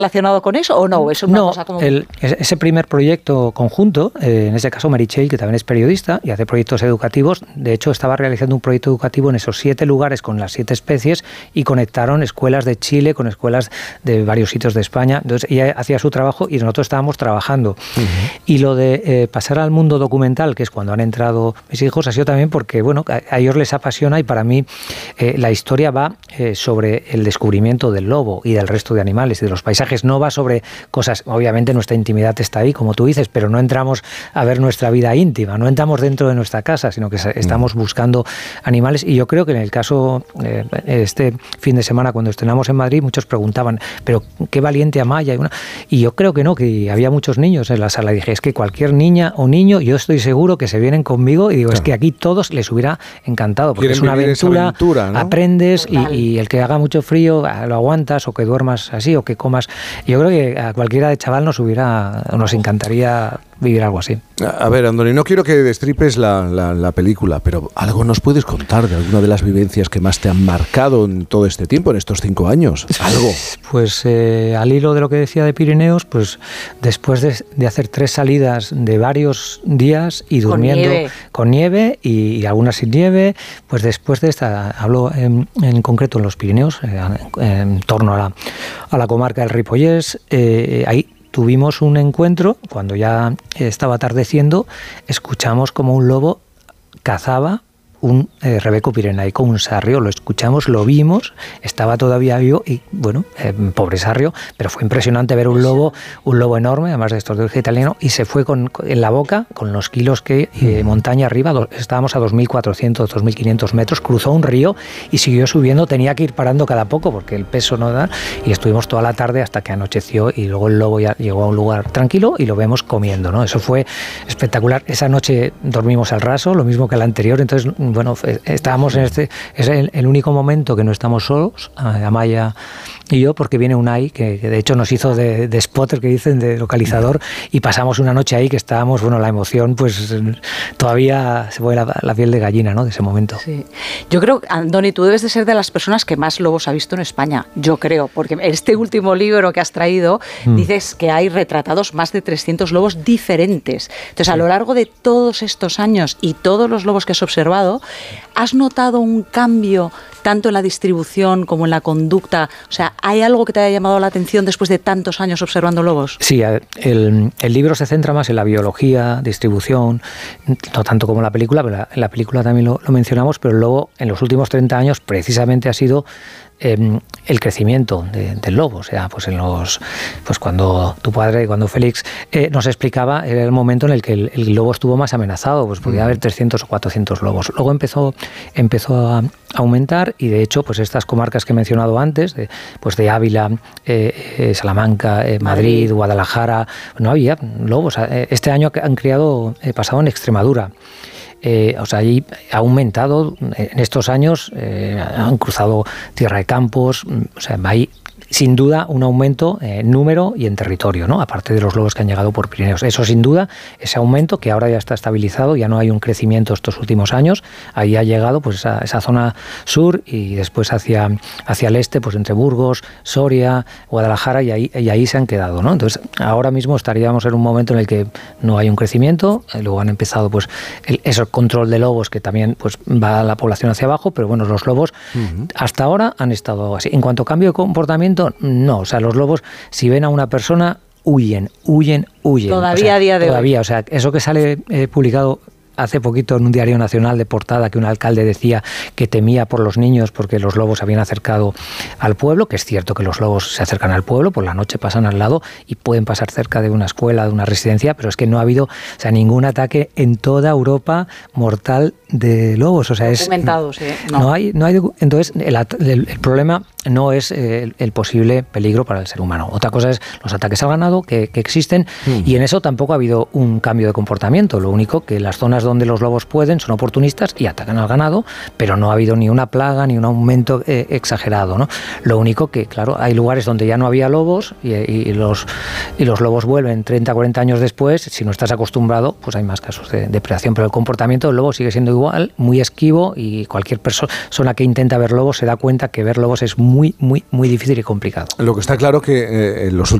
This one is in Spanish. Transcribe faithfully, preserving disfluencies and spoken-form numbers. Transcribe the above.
relacionado con eso o no? ¿Es una no, cosa como... el, ese primer proyecto conjunto, eh, en este caso Meritxell, que también es periodista y hace proyectos educativos, de hecho estaba realizando un proyecto educativo en esos siete lugares con las siete especies y conectaron escuelas de Chile con escuelas de varios sitios de España. Entonces ella hacía su trabajo y nosotros estábamos trabajando. Uh-huh. Y lo de eh, pasar al mundo documental, que es cuando han entrado mis hijos, ha sido también porque, bueno, a, a ellos les apasiona y para mí eh, la historia va eh, sobre el descubrimiento del lobo y del resto de animales y de los paisajes. No va sobre cosas, obviamente nuestra intimidad está ahí, como tú dices, pero no entramos a ver nuestra vida íntima, no entramos dentro de nuestra casa, sino que estamos buscando animales. Y yo creo que en el caso, eh, este fin de semana cuando estrenamos en Madrid, muchos preguntaban, pero qué valiente Amaya. Y yo creo que no, que había muchos niños en la sala. Y dije, es que cualquier niña o niño, yo estoy seguro que se vienen conmigo y digo, claro, es que aquí todos les hubiera encantado, porque es una aventura, aventura, ¿no? Aprendes y, y el que haga mucho frío lo aguantas, o que duermas así, o que comas. Yo creo que a cualquiera de chaval nos hubiera, nos encantaría vivir algo así. A ver, Andoni, no quiero que destripes la, la, la película, pero algo nos puedes contar de alguna de las vivencias que más te han marcado en todo este tiempo, en estos cinco años. Algo. Pues eh, al hilo de lo que decía de Pirineos, pues después de, de hacer tres salidas de varios días y durmiendo con nieve, con nieve y, y algunas sin nieve, pues después de esta, hablo en, en concreto en los Pirineos, eh, en, en torno a la, a la comarca del Ripollés, eh, ahí tuvimos un encuentro, cuando ya estaba atardeciendo, escuchamos como un lobo cazaba un eh, rebeco pirenaico, un sarrio, lo escuchamos, lo vimos, estaba todavía vivo y bueno, eh, pobre sarrio, pero fue impresionante ver un lobo, un lobo enorme, además de estos de origen italiano, y se fue con, en la boca, con los kilos que eh, montaña arriba, do, estábamos a dos mil cuatrocientos, dos mil quinientos metros, cruzó un río y siguió subiendo, tenía que ir parando cada poco porque el peso no da, y estuvimos toda la tarde hasta que anocheció y luego el lobo ya llegó a un lugar tranquilo y lo vemos comiendo, ¿no? Eso fue espectacular. Esa noche dormimos al raso, lo mismo que la anterior, entonces bueno, estábamos en este, es el, el único momento que no estamos solos, Amaya y yo, porque viene Unai, que, que de hecho nos hizo de, de spotter, que dicen, de localizador, y pasamos una noche ahí que estábamos, bueno, la emoción, pues todavía se pone la, la piel de gallina, ¿no?, de ese momento. Sí. Yo creo, Andoni, tú debes de ser de las personas que más lobos ha visto en España, yo creo, porque en este último libro que has traído, mm. dices que hay retratados más de trescientos lobos diferentes. Entonces, sí, a lo largo de todos estos años y todos los lobos que has observado, ¿has notado un cambio tanto en la distribución como en la conducta? O sea, ¿hay algo que te haya llamado la atención después de tantos años observando lobos? Sí, el, el libro se centra más en la biología, distribución, no tanto como la película, pero la, en la película también lo, lo mencionamos, pero el lobo en los últimos treinta años precisamente ha sido eh, el crecimiento de, del lobo. O sea, pues en los, pues cuando tu padre, cuando Félix eh, nos explicaba, era el momento en el que el, el lobo estuvo más amenazado, pues podía haber trescientos o cuatrocientos lobos. Luego empezó, empezó a aumentar y de hecho pues estas comarcas que he mencionado antes, de, pues de Ávila, eh, eh, Salamanca, eh, Madrid, Madrid, Guadalajara, no había lobos. Este año han criado, eh, pasado en Extremadura. Eh, o sea, allí ha aumentado en estos años, eh, han cruzado tierra de campos, o sea, hay sin duda un aumento en número y en territorio, ¿no?, aparte de los lobos que han llegado por Pirineos. Eso sin duda, ese aumento que ahora ya está estabilizado, ya no hay un crecimiento estos últimos años, ahí ha llegado pues esa, esa zona sur y después hacia, hacia el este, pues entre Burgos, Soria, Guadalajara, y ahí, y ahí se han quedado, ¿no? Entonces ahora mismo estaríamos en un momento en el que no hay un crecimiento, luego han empezado pues el, ese control de lobos que también pues va la población hacia abajo, pero bueno, los lobos uh-huh. hasta ahora han estado así. En cuanto a cambio de comportamiento, no, o sea, los lobos, si ven a una persona, huyen, huyen, huyen. Todavía o sea, a día de todavía, hoy. O sea, eso que sale eh, publicado hace poquito en un diario nacional de portada, que un alcalde decía que temía por los niños porque los lobos se habían acercado al pueblo, que es cierto que los lobos se acercan al pueblo, por la noche pasan al lado y pueden pasar cerca de una escuela, de una residencia, pero es que no ha habido, o sea, ningún ataque en toda Europa mortal de lobos. O sea, es documentados, ¿eh? No. no hay, no hay, entonces el, el, el problema no es el, el posible peligro para el ser humano. Otra cosa es los ataques al ganado que, que existen mm. y en eso tampoco ha habido un cambio de comportamiento. Lo único que las zonas donde donde los lobos pueden, son oportunistas y atacan al ganado, pero no ha habido ni una plaga ni un aumento eh, exagerado, ¿no? Lo único que, claro, hay lugares donde ya no había lobos y, y, los, y los lobos vuelven treinta, cuarenta años después. Si no estás acostumbrado, pues hay más casos de depredación, pero el comportamiento del lobo sigue siendo igual, muy esquivo, y cualquier persona que intenta ver lobos se da cuenta que ver lobos es muy, muy, muy difícil y complicado. Lo que está claro que eh, en los